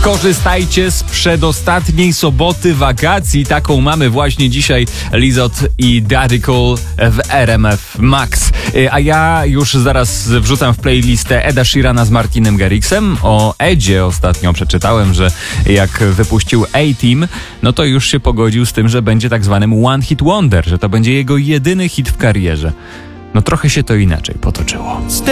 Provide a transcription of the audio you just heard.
Korzystajcie z przedostatniej soboty wakacji. Taką mamy właśnie dzisiaj. Lizot i Daddy Cool w RMF Max. A ja już zaraz wrzucam w playlistę Eda Sheerana z Martinem Garrixem. O Edzie ostatnio przeczytałem, że jak wypuścił A-Team, no to już się pogodził z tym, że będzie tak zwanym One Hit Wonder, że to będzie jego jedyny hit w karierze. No trochę się to inaczej potoczyło.